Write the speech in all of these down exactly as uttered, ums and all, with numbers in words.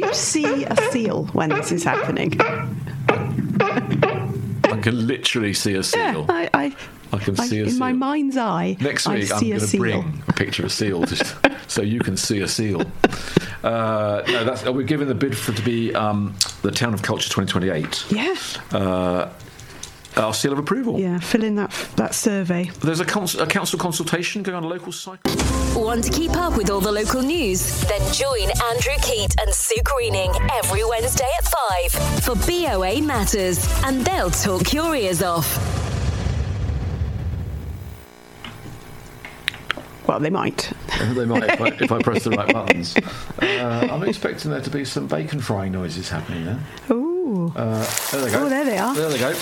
you see a seal when this is happening? I can literally see a seal. Yeah, I, I, I can I, see a in seal. my mind's eye. Next I week, I'm see a going to seal. bring a picture of a seal just so you can see a seal. Uh, no, that's, we're giving the bid for to be um, the Town of Culture twenty twenty-eight. Yeah. Uh, our seal of approval. Yeah, fill in that that survey. There's a, cons- a council consultation going on a local site. Want to keep up with all the local news? Then join Andrew Keat and Sue Greening every Wednesday at five for B O A Matters, and they'll talk your ears off. Well, they might. They might if I, if I press the right buttons. Uh, I'm expecting there to be some bacon frying noises happening there. Ooh. Uh, there they go. Oh, there they are. There they go.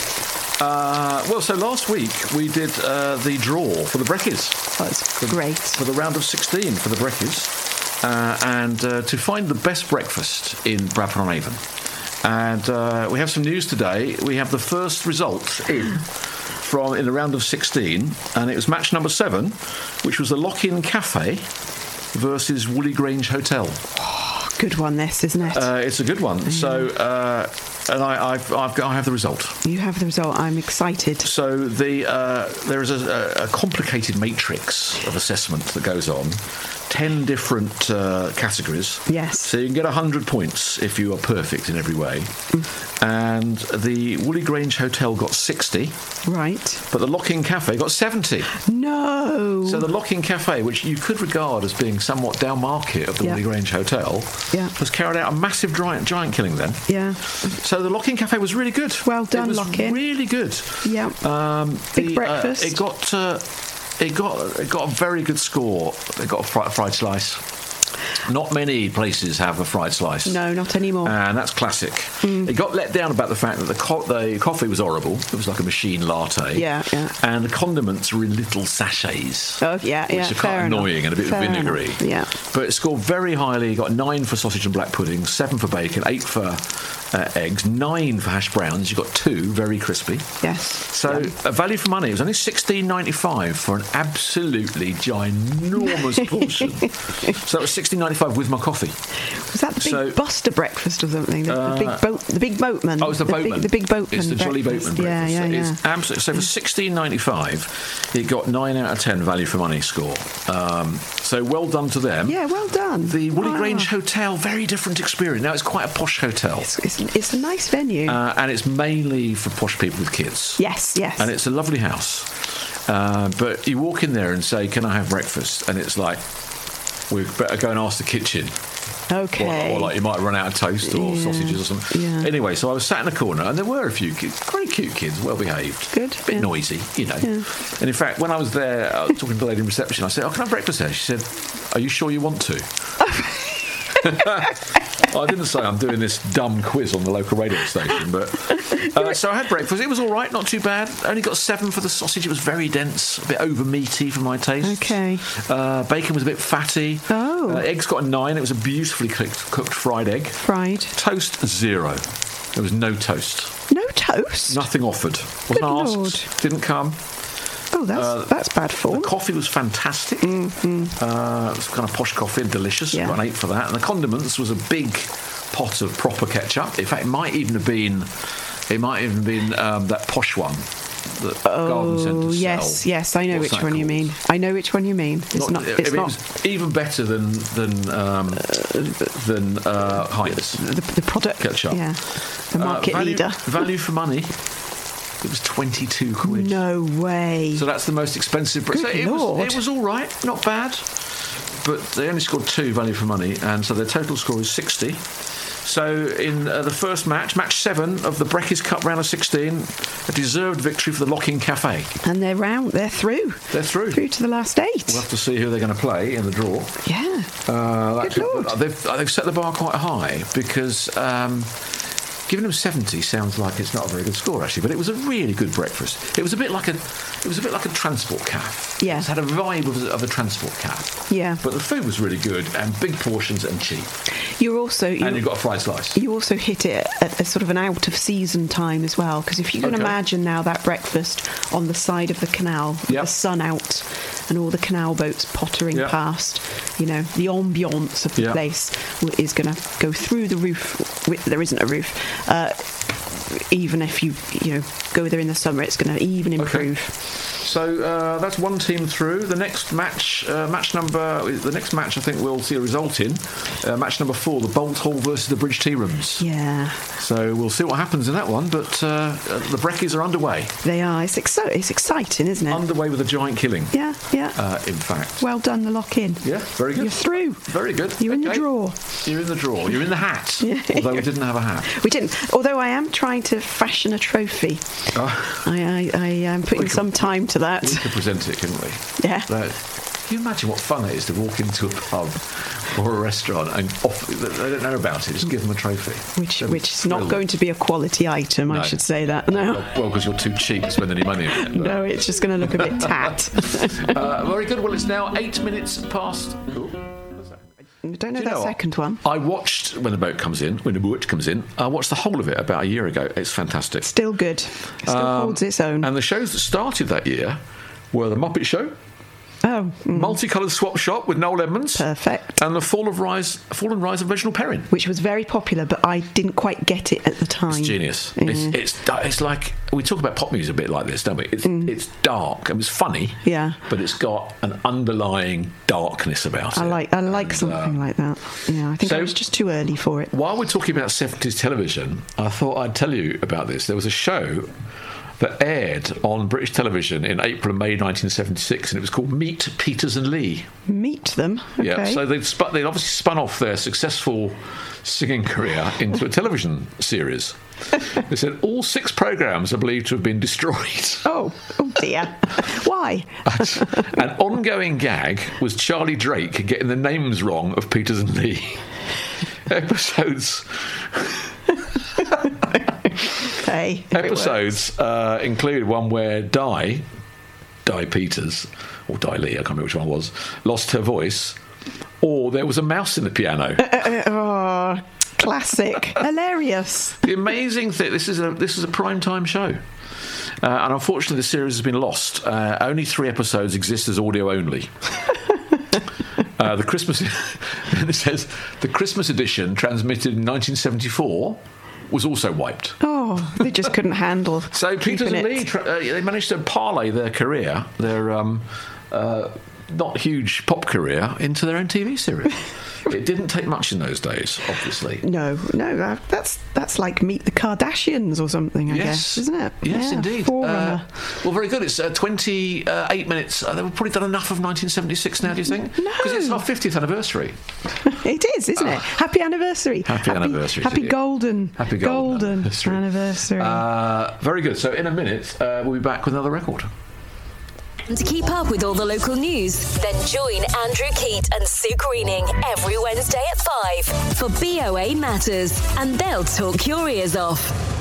Uh, well, so last week we did uh, the draw for the Breckies. That's great. For the round of sixteen for the Breckies. Uh, and uh, to find the best breakfast in Bradford-on-Avon. And uh, we have some news today. We have the first result in from in the round of sixteen, and it was match number seven, which was the Lock-In Cafe versus Woolly Grange Hotel. Oh, good one, this, isn't it? Uh, it's a good one. Mm. So, uh, and I, I've, I've got, I have the result. You have the result. I'm excited. So the uh, there is a, a complicated matrix of assessment that goes on. Ten different uh, categories. Yes. So you can get one hundred points if you are perfect in every way. Mm. And the Woolly Grange Hotel got sixty. Right. But the Lock-In Cafe got seventy. No. So the Lock-In Cafe, which you could regard as being somewhat down market of the yeah. Woolly Grange Hotel, yeah. has carried out a massive giant, giant killing then. Yeah. So the Lock-In Cafe was really good. Well done, it was Lock-In. Really good. Yeah. Um, Big the, breakfast. Uh, it got... Uh, It got it got a very good score. It got a fried, fried slice. Not many places have a fried slice. No, not anymore. And that's classic. Mm. It got let down about the fact that the co- the coffee was horrible. It was like a machine latte. Yeah, yeah. And the condiments were in little sachets. Oh, yeah, which yeah. are quite annoying enough. and a bit fair vinegary. Enough. Yeah. But it scored very highly. It got nine for sausage and black pudding, seven for bacon, eight for uh, eggs, nine for hash browns. You got two, very crispy. Yes. So yeah. uh, value for money. It was only sixteen ninety-five for an absolutely ginormous portion. So it was sixteen ninety-five with my coffee. Was that the big so, Buster breakfast or something? The, uh, the big boat, the big boatman. Oh, it's the, the boatman. Big, the big boatman. It's the Jolly breakfast. Boatman breakfast. Yeah, yeah, yeah. It's absolutely, so for sixteen ninety-five, it got nine out of ten value for money score. Um, so well done to them. Yeah, well done. The Woolly ah. Grange Hotel, very different experience. Now it's quite a posh hotel. It's, it's, it's a nice venue, uh, and it's mainly for posh people with kids. Yes, yes. And it's a lovely house. Uh, but you walk in there and say, "Can I have breakfast?" And it's like, we better go and ask the kitchen. Okay. Or, or like you might run out of toast or yeah. sausages or something. Yeah. Anyway, so I was sat in a corner and there were a few kids, very cute kids, well behaved. Good. A bit yeah. noisy, you know. Yeah. And in fact, when I was there, I was talking to the lady in reception, I said, "Oh, can I have breakfast there?" She said, "Are you sure you want to?" I didn't say I'm doing this dumb quiz on the local radio station, but uh, so I had breakfast. It was all right, not too bad. Only got seven for the sausage. It was very dense, a bit over meaty for my taste. Okay. Uh, bacon was a bit fatty. Oh. Uh, eggs got a nine. It was a beautifully cooked, cooked fried egg. Fried. Toast zero. There was no toast. No toast. Nothing offered. Wasn't Good asked. Lord. Didn't come. Oh, that's uh, that's bad form. The coffee was fantastic. Mm-hmm. Uh, it was kind of posh coffee and delicious. Yeah. Got an eight for that. And the condiments was a big pot of proper ketchup. In fact, it might even have been, it might even have been um, that posh one that oh, Garden Centre sell. Yes, yes, I know What's which that one called? you mean. I know which one you mean. It's not. not. It, It's it not. was even better than than um, than uh, Heinz. The, the product Ketchup. Yeah. The market uh, value, leader. Value for money. It was twenty-two quid. No way. So that's the most expensive. Good so it Lord. was, it was all right, not bad. But they only scored two value for money, and so their total score is sixty. So in uh, the first match, match seven of the Breckies Cup round of sixteen, a deserved victory for the Lock-In Cafe. And they're round. They're through. They're through. Through to the last eight. We'll have to see who they're going to play in the draw. Yeah. Uh, that Good could- Lord. They've, they've set the bar quite high because um, giving them seventy sounds like it's not a very good score actually, but it was a really good breakfast. It was a bit like a, it was a bit like a transport cab. Yeah. It had a vibe of, of a transport cab. Yeah. But the food was really good and big portions and cheap. You're also you And you got a fried slice. You also hit it at a sort of an out of season time as well, because if you can Okay. imagine now that breakfast on the side of the canal, with Yep. the sun out, and all the canal boats pottering Yeah. past. You know, the ambiance of the Yeah. place w- is going to go through the roof. Wi- There isn't a roof. Uh, even if you, you know, go there in the summer, it's going to even improve. So uh, that's one team through. The next match, uh, match number, the next match I think we'll see a result in. Uh, match number four, the Bolt Hall versus the Bridge Tea Rooms. Yeah, So we'll see what happens in that one. But uh, the Breckies are underway. they are. It's, exci- it's exciting, isn't it? Underway with a giant killing. yeah, yeah. Uh, in fact. Well done, the lock-in. Yeah, very good. You're through. Very good. You're in the Okay. draw. You're in the draw. You're in the hat. Yeah. Although we didn't have a hat. We didn't. Although I am trying to fashion a trophy. Oh. I, I, I am putting We could- some time to that. We could present it, couldn't we? Yeah. That, can you imagine what fun it is to walk into a pub or a restaurant and off, they don't know about it, just give them a trophy. Which, They're which is not thrilled. going to be a quality item, No. I should say that. No. Well, because you're too cheap to spend any money on it. but- No, it's just going to look a bit tat. Uh, very good. Well, it's now eight minutes past. Ooh, what's that? I don't know Do you that know what? second one. I watched when the boat comes in. When the boat comes in, I watched the whole of it about a year ago. It's fantastic. Still good. Still Um, holds its own. And the shows that started that year were the Muppet Show, oh, mm, Multicoloured Swap Shop with Noel Edmonds, perfect. and the Fall of Rise, Fall and Rise of Reginald Perrin. Which was very popular, but I didn't quite get it at the time. It's genius. Yeah. It's, it's it's like we talk about pop music a bit like this, don't we? It's it's dark and it's funny. Mm. Yeah. But it's got an underlying darkness about I it. like I like And, something uh, like that. Yeah, I think so- I was just too early for it. While we're talking about seventies television, I thought I'd tell you about this. There was a show that aired on British television in April and May nineteen seventy-six, and it was called Meet Peters and Lee. Meet them. Okay. Yeah, so they'd, spun, they'd obviously spun off their successful singing career into a television series. They said all six programmes are believed to have been destroyed. Oh, oh dear. Why? An ongoing gag was Charlie Drake getting the names wrong of Peters and Lee. Episodes Okay. if it episodes uh, included one where Di, Di Peters, or Di Lee, I can't remember which one it was, lost her voice, or there was a mouse in the piano. works. Oh, classic. Hilarious. The amazing thing, this is a this is a prime time show. Uh, and unfortunately, the series has been lost. Uh, only three episodes exist as audio only. uh, the Christmas, it says the Christmas edition, transmitted in nineteen seventy-four, was also wiped. Oh, they just couldn't handle. So Peters keeping and it. Lee, tra- uh, they managed to parlay their career, their um, uh, not huge pop career, into their own T V series. It didn't take much in those days, obviously. No, no, uh, that's that's like Meet the Kardashians or something, I Yes. guess, isn't it? Yes, Yeah, indeed. Forerunner. Uh, well, very good. It's uh, twenty-eight minutes. Uh, they've probably done enough of nineteen seventy-six now, do you think? No. Because it's our fiftieth anniversary. It is, isn't it? Happy anniversary. Happy anniversary to Happy you. golden. Happy golden golden anniversary. anniversary. Uh, very good. So in a minute, uh, we'll be back with another record. And to keep up with all the local news, then join Andrew Keat and Sue Greening every Wednesday at five for B O A Matters, and they'll talk your ears off.